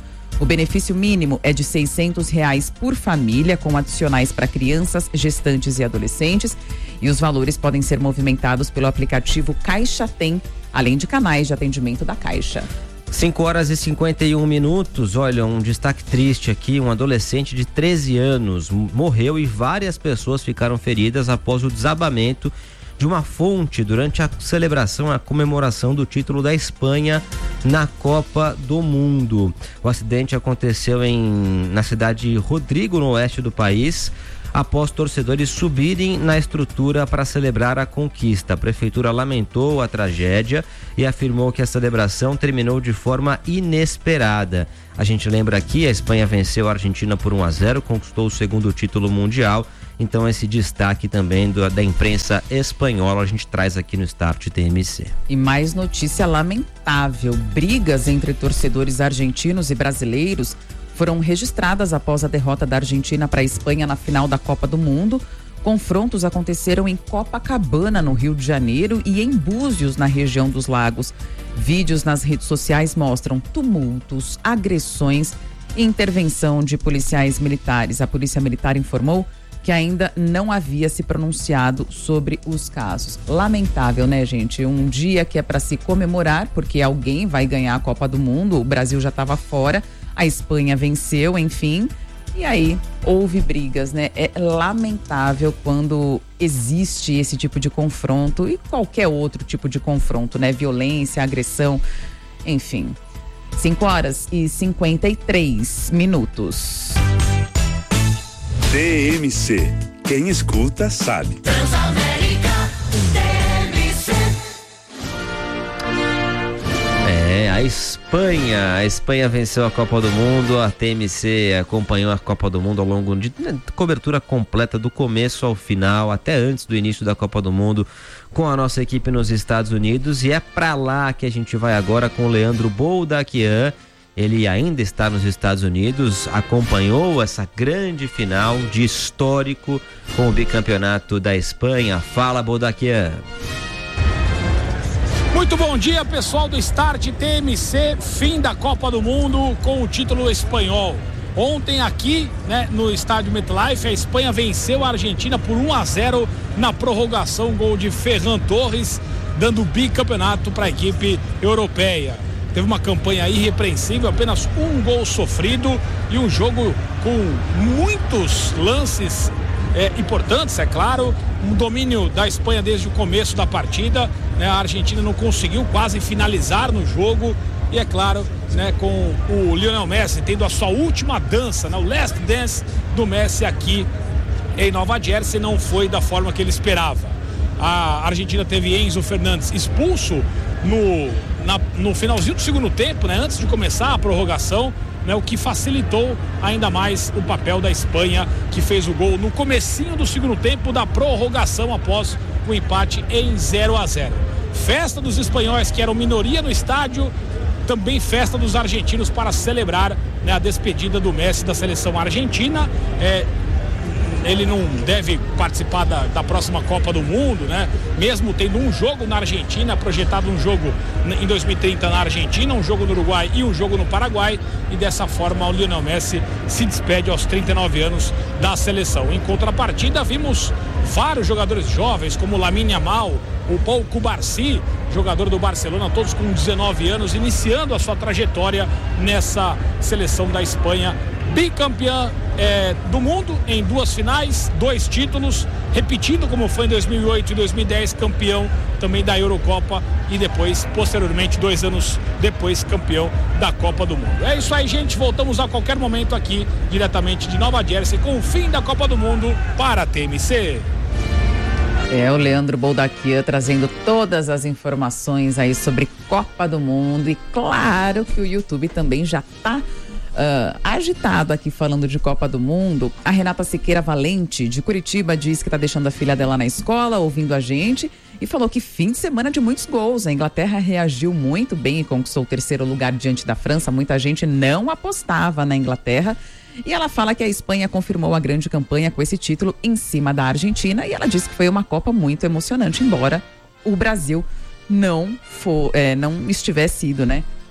Speaker 3: O benefício mínimo é de seiscentos reais por família, com adicionais para crianças, gestantes e adolescentes. E os valores podem ser movimentados pelo aplicativo Caixa Tem, além de canais de atendimento da Caixa.
Speaker 4: cinco horas e cinquenta e um minutos, olha, um destaque triste aqui, um adolescente de treze anos morreu e várias pessoas ficaram feridas após o desabamento de uma fonte durante a celebração, a comemoração do título da Espanha na Copa do Mundo. O acidente aconteceu em, na cidade de Rodrigo, no oeste do país, após torcedores subirem na estrutura para celebrar a conquista. A prefeitura lamentou a tragédia e afirmou que a celebração terminou de forma inesperada. A gente lembra aqui, a Espanha venceu a Argentina por um a zero, conquistou o segundo título mundial. Então esse destaque também do, da imprensa espanhola a gente traz aqui no Start T M C.
Speaker 3: E mais notícia lamentável: brigas entre torcedores argentinos e brasileiros foram registradas após a derrota da Argentina para a Espanha na final da Copa do Mundo. Confrontos aconteceram em Copacabana, no Rio de Janeiro, e em Búzios, na região dos Lagos. Vídeos nas redes sociais mostram tumultos, agressões e intervenção de policiais militares. A Polícia Militar informou que ainda não havia se pronunciado sobre os casos. Lamentável, né, gente? Um dia que é para se comemorar, porque alguém vai ganhar a Copa do Mundo, o Brasil já estava fora, a Espanha venceu, enfim, e aí houve brigas, né? É lamentável quando existe esse tipo de confronto e qualquer outro tipo de confronto, né? Violência, agressão, enfim. cinco horas e cinquenta e três minutos.
Speaker 9: T M C. Quem escuta sabe.
Speaker 10: Transamérica T M C.
Speaker 4: É, a Espanha, a Espanha venceu a Copa do Mundo, a T M C acompanhou a Copa do Mundo ao longo de né, cobertura completa do começo ao final, até antes do início da Copa do Mundo, com a nossa equipe nos Estados Unidos, e é pra lá que a gente vai agora com o Leandro Boldaquian. Ele ainda está nos Estados Unidos, acompanhou essa grande final de histórico com o bicampeonato da Espanha. Fala, Boldaquian.
Speaker 1: Muito bom dia, pessoal do Start T M C, fim da Copa do Mundo com o título espanhol. Ontem aqui, né, no estádio MetLife, a Espanha venceu a Argentina por um a zero na prorrogação, gol de Ferran Torres, dando bicampeonato para a equipe europeia. Teve uma campanha irrepreensível, apenas um gol sofrido e um jogo com muitos lances é, importantes, é claro. Um domínio da Espanha desde o começo da partida, né? A Argentina não conseguiu quase finalizar no jogo e, é claro, né, com o Lionel Messi tendo a sua última dança, né, o last dance do Messi aqui em Nova Jersey, não foi da forma que ele esperava. A Argentina teve Enzo Fernandes expulso no, na, no finalzinho do segundo tempo, né, antes de começar a prorrogação, né, o que facilitou ainda mais o papel da Espanha, que fez o gol no comecinho do segundo tempo da prorrogação após o empate em zero a zero. Festa dos espanhóis, que eram minoria no estádio, também festa dos argentinos para celebrar, né, a despedida do Messi da seleção argentina. É, ele não deve participar da, da próxima Copa do Mundo, né? Mesmo tendo um jogo na Argentina, projetado um jogo em dois mil e trinta na Argentina, um jogo no Uruguai e um jogo no Paraguai, e dessa forma o Lionel Messi se despede aos trinta e nove anos da seleção. Em contrapartida, vimos vários jogadores jovens, como o Lamine Yamal, o Paul Cubarsí, jogador do Barcelona, todos com dezenove anos, iniciando a sua trajetória nessa seleção da Espanha, bicampeã é, do mundo em duas finais, dois títulos, repetindo como foi em dois mil e oito e dois mil e dez, campeão também da Eurocopa e depois, posteriormente, dois anos depois, campeão da Copa do Mundo. É isso aí, gente, voltamos a qualquer momento aqui, diretamente de Nova Jersey, com o fim da Copa do Mundo para a T M C.
Speaker 3: É o Leandro Boldaquian trazendo todas as informações aí sobre Copa do Mundo, e claro que o YouTube também já tá Uh, agitado aqui falando de Copa do Mundo. A Renata Siqueira Valente, de Curitiba, diz que está deixando a filha dela na escola, ouvindo a gente, e falou que fim de semana de muitos gols. A Inglaterra reagiu muito bem e conquistou o terceiro lugar diante da França. Muita gente não apostava na Inglaterra. E ela fala que a Espanha confirmou a grande campanha com esse título em cima da Argentina, e ela disse que foi uma Copa muito emocionante, embora o Brasil não, for, é, não estivesse ido, né,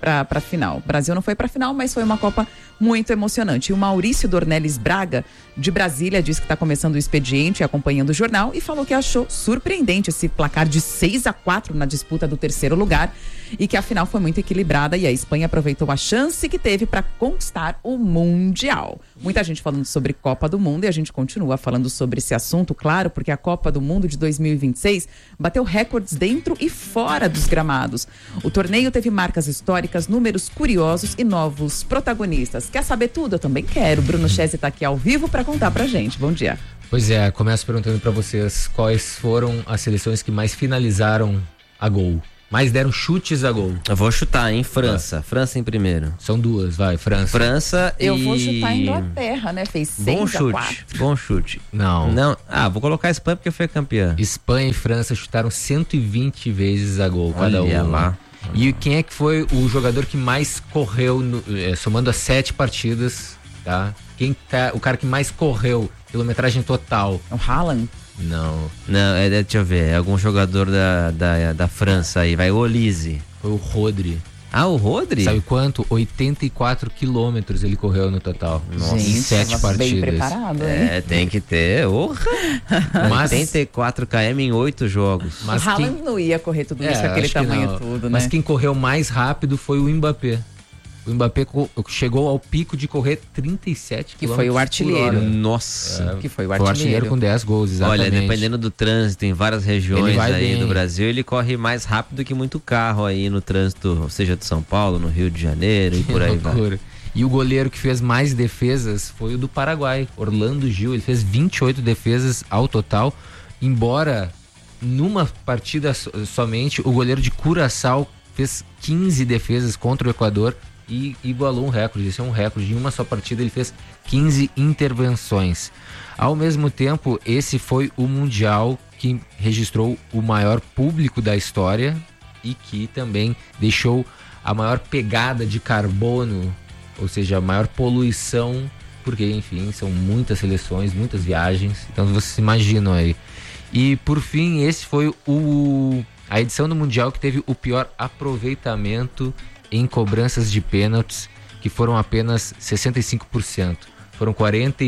Speaker 3: para a final. O Brasil não foi para a final, mas foi uma Copa muito emocionante. E o Maurício Dornelles Braga, de Brasília, disse que está começando o expediente, acompanhando o jornal, e falou que achou surpreendente esse placar de seis a quatro na disputa do terceiro lugar e que a final foi muito equilibrada e a Espanha aproveitou a chance que teve para conquistar o Mundial. Muita gente falando sobre Copa do Mundo e a gente continua falando sobre esse assunto, claro, porque a Copa do Mundo de dois mil e vinte e seis bateu recordes dentro e fora dos gramados. O torneio teve marcas históricas, números curiosos e novos protagonistas. Quer saber tudo? Eu também quero. Bruno Chese está aqui ao vivo para contar pra gente. Bom dia.
Speaker 2: Pois é, começo perguntando para vocês quais foram as seleções que mais finalizaram a gol. Mais deram chutes a gol.
Speaker 4: Eu vou chutar, hein? França. Ah. França em primeiro.
Speaker 2: São duas, vai. França.
Speaker 4: França e...
Speaker 3: Eu vou chutar a Inglaterra, né? Fez seis a quatro.
Speaker 4: Bom chute.
Speaker 2: Não.
Speaker 4: Não. Ah, vou colocar a Espanha porque foi campeã.
Speaker 2: Espanha e França chutaram cento e vinte vezes a gol cada
Speaker 4: Olha
Speaker 2: um.
Speaker 4: lá.
Speaker 2: E quem é que foi o jogador que mais correu, no, é, somando as sete partidas, tá? Quem tá, o cara que mais correu, quilometragem total?
Speaker 3: O Haaland?
Speaker 2: Não.
Speaker 4: Não, é, deixa eu ver, é algum jogador da, da, da França aí, vai, o Olise.
Speaker 2: Foi o Rodri.
Speaker 4: Ah, o Rodri?
Speaker 2: Sabe quanto? oitenta e quatro quilômetros ele correu no total.
Speaker 4: Nossa,
Speaker 3: gente,
Speaker 4: em
Speaker 2: sete partidas.
Speaker 3: Bem preparado, hein?
Speaker 4: É, tem que ter, orra.
Speaker 2: Mas...
Speaker 4: oitenta e quatro quilômetros em oito jogos.
Speaker 3: Mas o Haaland quem... não ia correr tudo isso, é, aquele tamanho todo, né?
Speaker 2: Mas quem correu mais rápido foi o Mbappé. O Mbappé chegou ao pico de correr trinta e sete quilômetros.
Speaker 3: Que foi o artilheiro.
Speaker 4: Nossa.
Speaker 2: É,
Speaker 3: que foi o
Speaker 2: artilheiro.
Speaker 3: artilheiro.
Speaker 2: Foi o artilheiro com dez gols, exatamente.
Speaker 4: Olha, dependendo do trânsito em várias regiões aí bem. do Brasil, ele corre mais rápido que muito carro aí no trânsito, seja de São Paulo, no Rio de Janeiro e por aí vai.
Speaker 2: E o goleiro que fez mais defesas foi o do Paraguai, Orlando Gil. Ele fez vinte e oito defesas ao total, embora numa partida somente o goleiro de Curaçao fez quinze defesas contra o Equador e igualou um recorde. Esse é um recorde. Em uma só partida ele fez quinze intervenções. Ao mesmo tempo, esse foi o Mundial que registrou o maior público da história e que também deixou a maior pegada de carbono, ou seja, a maior poluição, porque, enfim, são muitas seleções, muitas viagens, então vocês imaginam aí. E, por fim, esse foi o, a edição do Mundial que teve o pior aproveitamento em cobranças de pênaltis, que foram apenas sessenta e cinco por cento. Foram quarenta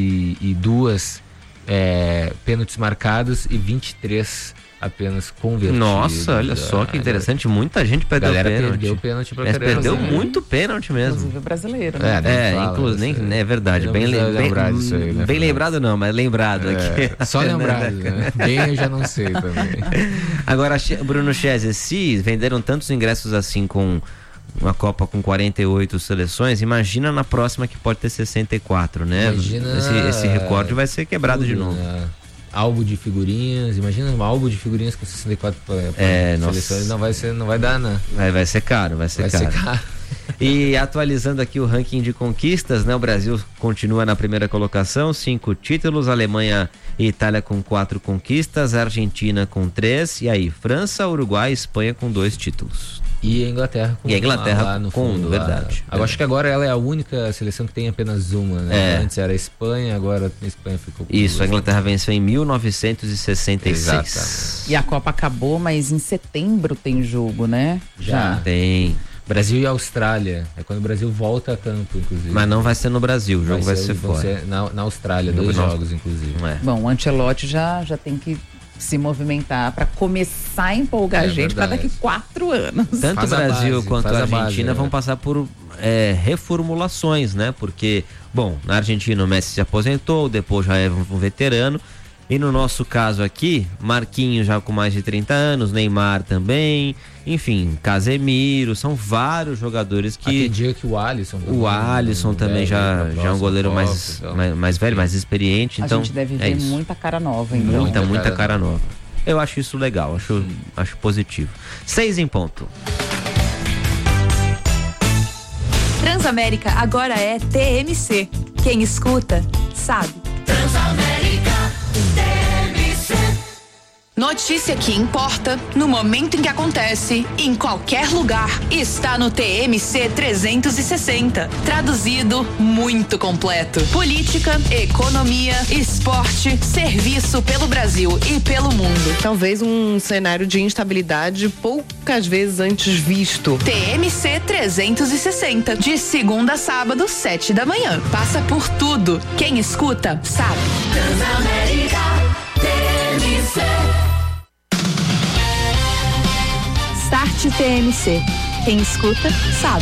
Speaker 2: e dois é, pênaltis marcados e vinte e três apenas convertidos.
Speaker 4: Nossa, olha só que interessante. Muita gente perdeu
Speaker 2: galera
Speaker 4: pênalti.
Speaker 2: perdeu pênalti pra
Speaker 4: Mas perdeu
Speaker 2: né?
Speaker 4: muito pênalti mesmo.
Speaker 3: Inclusive o brasileiro, né?
Speaker 4: É, é inclusive, nem, é verdade. Bem, bem,
Speaker 2: lembrado isso aí, né?
Speaker 4: Bem lembrado não, mas lembrado
Speaker 2: é,
Speaker 4: aqui.
Speaker 2: Só lembrado, né? Bem eu já não sei também.
Speaker 4: Agora, Bruno Chese, se venderam tantos ingressos assim com uma Copa com quarenta e oito seleções, imagina na próxima que pode ter sessenta e quatro, né?
Speaker 2: Imagina
Speaker 4: esse, esse recorde vai ser quebrado tudo, de novo.
Speaker 2: Né? Álbum de figurinhas, imagina um álbum de figurinhas com sessenta e quatro
Speaker 4: é,
Speaker 2: seleções, não vai ser, não vai dar, né?
Speaker 4: Vai, vai ser caro, vai ser
Speaker 2: vai
Speaker 4: caro.
Speaker 2: Ser caro.
Speaker 4: E atualizando aqui o ranking de conquistas, né? O Brasil continua na primeira colocação, cinco títulos, Alemanha e Itália com quatro conquistas, Argentina com três, e aí França, Uruguai e Espanha com dois títulos.
Speaker 2: E a Inglaterra com,
Speaker 4: e a Inglaterra
Speaker 2: lá, lá no
Speaker 4: com
Speaker 2: fundo,
Speaker 4: verdade.
Speaker 2: Lá. Eu acho que agora ela é a única seleção que tem apenas uma, né?
Speaker 4: É.
Speaker 2: Antes era a Espanha, agora a Espanha ficou com
Speaker 4: Isso,
Speaker 2: duas.
Speaker 4: A Inglaterra venceu em mil novecentos e sessenta e seis.
Speaker 2: Exatamente.
Speaker 3: E a Copa acabou, mas em setembro tem jogo, né?
Speaker 4: Já, Já. tem.
Speaker 2: Brasil e Austrália. É quando o Brasil volta a campo, inclusive.
Speaker 4: Mas não vai ser no Brasil, o jogo vai,
Speaker 2: vai
Speaker 4: ser,
Speaker 2: ser
Speaker 4: fora.
Speaker 2: Ser na, na Austrália, dois
Speaker 4: não.
Speaker 2: jogos, inclusive.
Speaker 4: É.
Speaker 3: Bom, o Ancelotti já, já tem que se movimentar para começar a empolgar é, a gente para daqui quatro anos.
Speaker 4: Tanto o Brasil
Speaker 2: base,
Speaker 4: quanto a Argentina a base,
Speaker 2: é.
Speaker 4: vão passar por é, reformulações, né? Porque, bom, na Argentina o Messi se aposentou, depois já é um veterano. E no nosso caso aqui, Marquinhos já com mais de trinta anos, Neymar também, enfim, Casemiro, são vários jogadores que...
Speaker 2: Tem dia que o Alisson...
Speaker 4: O Alisson também já, já é um goleiro
Speaker 2: Copa,
Speaker 4: mais,
Speaker 2: então.
Speaker 4: mais, mais velho, mais experiente, então
Speaker 3: a gente deve
Speaker 4: é
Speaker 3: ver
Speaker 4: isso.
Speaker 3: muita cara nova, então.
Speaker 4: Muita, muita
Speaker 2: cara,
Speaker 4: cara nova. Eu acho isso legal, acho, acho positivo. Seis em ponto.
Speaker 21: Transamérica agora é T M C. Quem escuta, sabe.
Speaker 10: Transamérica T M C.
Speaker 21: Notícia que importa, no momento em que acontece, em qualquer lugar, está no T M C trezentos e sessenta. Traduzido, muito completo. Política, economia, esporte, serviço pelo Brasil e pelo mundo.
Speaker 5: Talvez um cenário de instabilidade poucas vezes antes visto.
Speaker 21: T M C trezentos e sessenta, de segunda a sábado, sete da manhã. Passa por tudo. Quem escuta, sabe.
Speaker 10: Transamérica T M C.
Speaker 21: Start T M C. Quem escuta, sabe.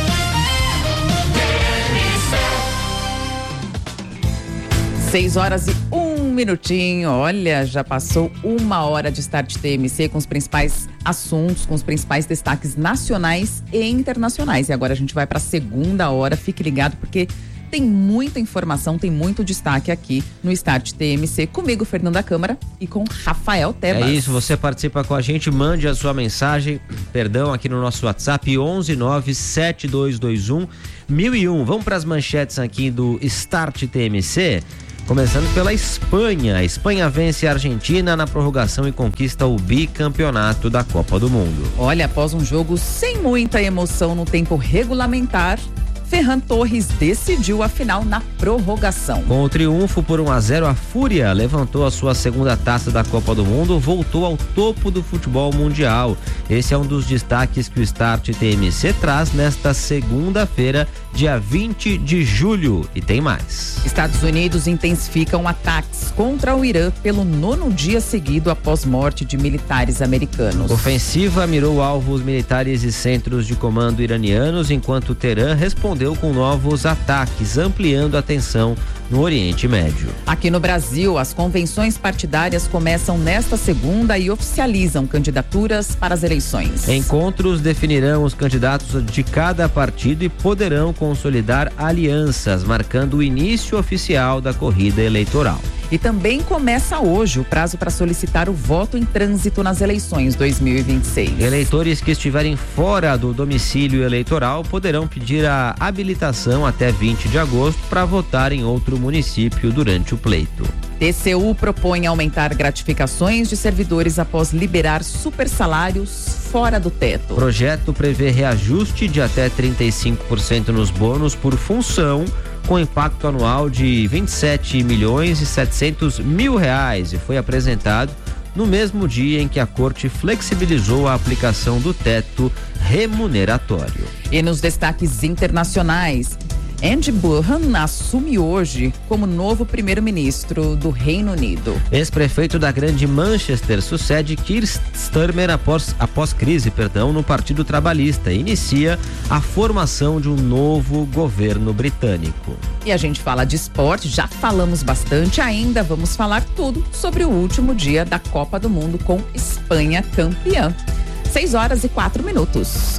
Speaker 3: Seis horas e um minutinho. Olha, já passou uma hora de Start T M C com os principais assuntos, com os principais destaques nacionais e internacionais. E agora a gente vai para a segunda hora. Fique ligado porque tem muita informação, tem muito destaque aqui no Start T M C. Comigo, Fernanda Câmara, e com Rafael Tebas.
Speaker 4: É isso, você participa com a gente, mande a sua mensagem, perdão, aqui no nosso WhatsApp, onze nove sete dois dois um mil e um. Vamos para as manchetes aqui do Start T M C. Começando pela Espanha. A Espanha vence a Argentina na prorrogação e conquista o bicampeonato da Copa do Mundo.
Speaker 3: Olha, após um jogo sem muita emoção no tempo regulamentar, Ferran Torres decidiu a final na prorrogação.
Speaker 4: Com o triunfo por um a zero, a Fúria levantou a sua segunda taça da Copa do Mundo, voltou ao topo do futebol mundial. Esse é um dos destaques que o Start T M C traz nesta segunda-feira, dia vinte de julho. E tem mais.
Speaker 3: Estados Unidos intensificam ataques contra o Irã pelo nono dia seguido após morte de militares americanos.
Speaker 4: Ofensiva mirou alvos militares e centros de comando iranianos, enquanto Teherã respondeu com novos ataques, ampliando a tensão no Oriente Médio.
Speaker 3: Aqui no Brasil, as convenções partidárias começam nesta segunda e oficializam candidaturas para as eleições.
Speaker 4: Encontros definirão os candidatos de cada partido e poderão consolidar alianças, marcando o início oficial da corrida eleitoral.
Speaker 3: E também começa hoje o prazo para solicitar o voto em trânsito nas eleições dois mil e vinte e seis.
Speaker 4: Eleitores que estiverem fora do domicílio eleitoral poderão pedir a habilitação até vinte de agosto para votar em outro município durante o pleito.
Speaker 3: T C U propõe aumentar gratificações de servidores após liberar supersalários fora do teto.
Speaker 4: O projeto prevê reajuste de até trinta e cinco por cento nos bônus por função, com impacto anual de vinte e sete milhões e setecentos mil reais, e foi apresentado no mesmo dia em que a corte flexibilizou a aplicação do teto remuneratório.
Speaker 3: E nos destaques internacionais, Andy Burnham assume hoje como novo primeiro-ministro do Reino Unido.
Speaker 4: Ex-prefeito da grande Manchester sucede Keir Starmer após, após crise, perdão, no Partido Trabalhista. Inicia a formação de um novo governo britânico.
Speaker 3: E a gente fala de esporte, já falamos bastante, ainda vamos falar tudo sobre o último dia da Copa do Mundo com Espanha campeã. Seis horas e quatro minutos.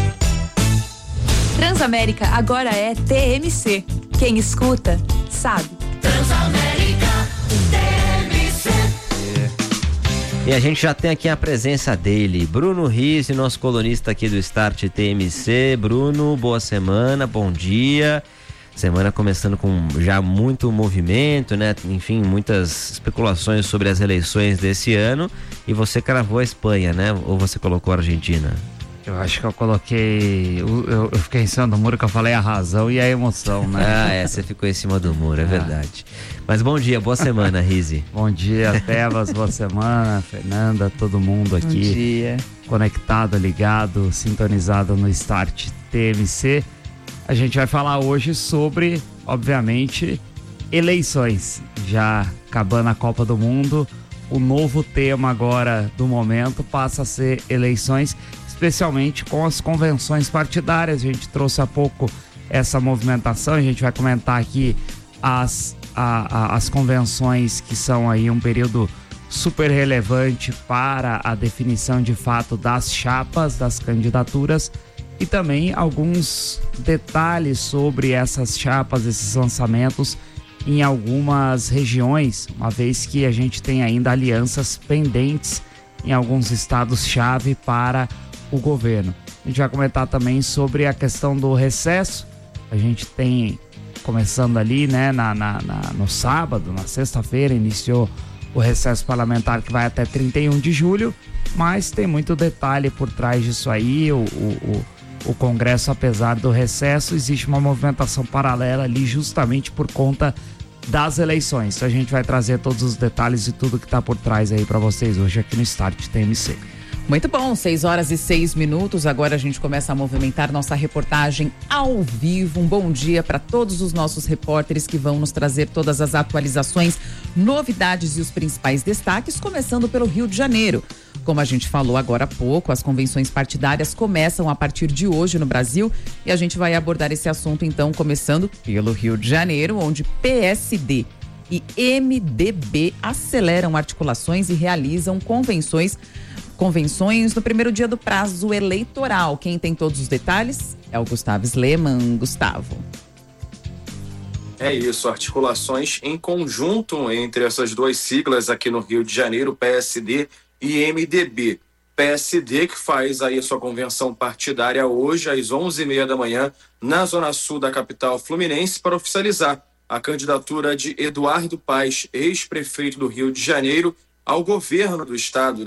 Speaker 21: Transamérica agora é T M C. Quem escuta, sabe.
Speaker 10: Transamérica T M C.
Speaker 4: E a gente já tem aqui a presença dele, Bruno Rizzi, nosso colunista aqui do Start T M C. Bruno, boa semana, bom dia. Semana começando com já muito movimento, né? Enfim, muitas especulações sobre as eleições desse ano. E você cravou a Espanha, né? Ou você colocou a Argentina?
Speaker 6: Eu acho que eu coloquei. Eu, eu fiquei em cima do muro que eu falei a razão e a emoção, né?
Speaker 4: Ah, é, você ficou em cima do muro, é, é. verdade. Mas bom dia, boa semana, Rizzi.
Speaker 6: Bom dia, Tebas, boa semana, Fernanda, todo mundo aqui.
Speaker 3: Bom dia.
Speaker 6: Conectado, ligado, sintonizado no Start T M C. A gente vai falar hoje sobre, obviamente, eleições. Já acabando a Copa do Mundo, o novo tema agora do momento passa a ser eleições, especialmente com as convenções partidárias. A gente trouxe há pouco essa movimentação, a gente vai comentar aqui as, a, a, as convenções que são aí um período super relevante para a definição de fato das chapas, das candidaturas, e também alguns detalhes sobre essas chapas, esses lançamentos em algumas regiões, uma vez que a gente tem ainda alianças pendentes em alguns estados-chave para o governo. A gente vai comentar também sobre a questão do recesso. A gente tem, começando ali, né, na, na, na, no sábado, na sexta-feira, iniciou o recesso parlamentar que vai até trinta e um de julho, mas tem muito detalhe por trás disso aí. O, o, o, o Congresso, apesar do recesso, existe uma movimentação paralela ali justamente por conta das eleições. Então a gente vai trazer todos os detalhes e tudo que está por trás aí para vocês hoje aqui no Start T M C.
Speaker 3: Muito bom, seis horas e seis minutos. Agora a gente começa a movimentar nossa reportagem ao vivo. Um bom dia para todos os nossos repórteres que vão nos trazer todas as atualizações, novidades e os principais destaques, começando pelo Rio de Janeiro. Como a gente falou agora há pouco, as convenções partidárias começam a partir de hoje no Brasil e a gente vai abordar esse assunto então começando pelo Rio de Janeiro, onde P S D e M D B aceleram articulações e realizam convenções Convenções no primeiro dia do prazo eleitoral. Quem tem todos os detalhes é o Gustavo Sleman. Gustavo.
Speaker 7: É isso, articulações em conjunto entre essas duas siglas aqui no Rio de Janeiro, P S D e M D B. P S D que faz aí a sua convenção partidária hoje às onze e meia da manhã na zona sul da capital fluminense para oficializar a candidatura de Eduardo Paes, ex-prefeito do Rio de Janeiro, ao governo do estado.